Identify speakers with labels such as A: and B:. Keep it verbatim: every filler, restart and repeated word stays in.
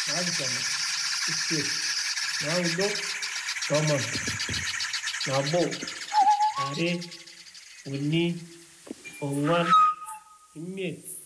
A: na-abịkwana ike na udo na ọma na gboo are uni onwan imiet